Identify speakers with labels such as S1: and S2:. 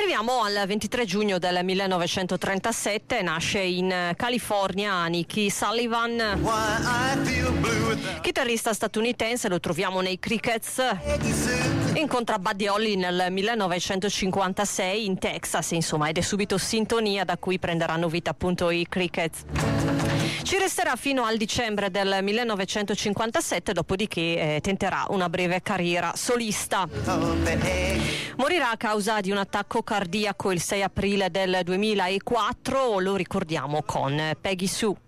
S1: Arriviamo al 23 giugno del 1937, nasce in California Nicky Sullivan, chitarrista statunitense, lo troviamo nei Crickets, incontra Buddy Holly nel 1956 in Texas, insomma, ed è subito sintonia da cui prenderanno vita appunto i Crickets. Ci resterà fino al dicembre del 1957, dopodiché tenterà una breve carriera solista. Morirà a causa di un attacco cardiaco il 6 aprile del 2004, lo ricordiamo con Peggy Sue.